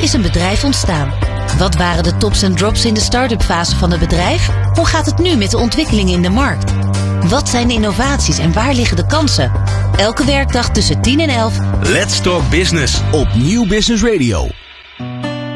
is een bedrijf ontstaan? Wat waren de tops en drops in de start-up fase van het bedrijf? Hoe gaat het nu met de ontwikkelingen in de markt? Wat zijn de innovaties en waar liggen de kansen? Elke werkdag tussen 10 en 11. Let's Talk Business op Nieuw Business Radio.